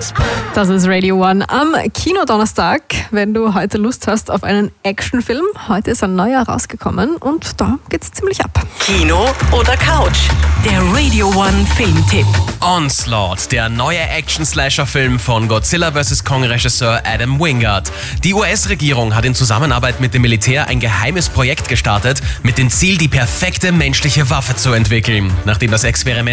Das ist Radio One am Kinodonnerstag. Wenn du heute Lust hast auf einen Actionfilm, heute ist ein neuer rausgekommen und da geht's ziemlich ab. Kino oder Couch? Der Radio One Filmtipp. Onslaught, der neue Action-Slasher-Film von Godzilla vs. Kong-Regisseur Adam Wingard. Die US-Regierung hat in Zusammenarbeit mit dem Militär ein geheimes Projekt gestartet, mit dem Ziel, die perfekte menschliche Waffe zu entwickeln. Nachdem das Experiment